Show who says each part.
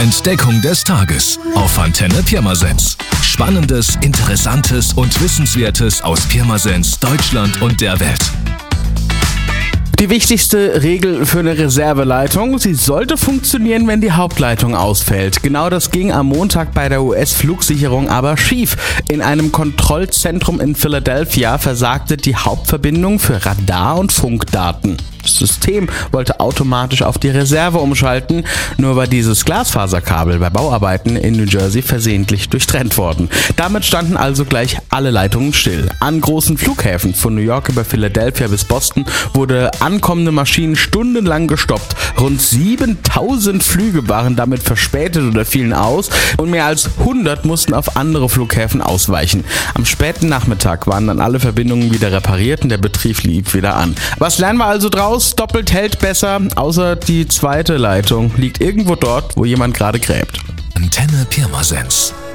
Speaker 1: Entdeckung des Tages auf Antenne Pirmasens. Spannendes, Interessantes und Wissenswertes aus Pirmasens, Deutschland und der Welt.
Speaker 2: Die wichtigste Regel für eine Reserveleitung: sie sollte funktionieren, wenn die Hauptleitung ausfällt. Genau das ging am Montag bei der US-Flugsicherung aber schief. In einem Kontrollzentrum in Philadelphia versagte die Hauptverbindung für Radar- und Funkdaten. Das System wollte automatisch auf die Reserve umschalten, nur war dieses Glasfaserkabel bei Bauarbeiten in New Jersey versehentlich durchtrennt worden. Damit standen also gleich alle Leitungen still. An großen Flughäfen von New York über Philadelphia bis Boston wurde ankommende Maschinen stundenlang gestoppt. Rund 7000 Flüge waren damit verspätet oder fielen aus und mehr als 100 mussten auf andere Flughäfen ausweichen. Am späten Nachmittag waren dann alle Verbindungen wieder repariert und der Betrieb lief wieder an. Was lernen wir also draus? Doppelt hält besser, außer die zweite Leitung liegt irgendwo dort, wo jemand gerade gräbt.
Speaker 1: Antenne Pirmasens.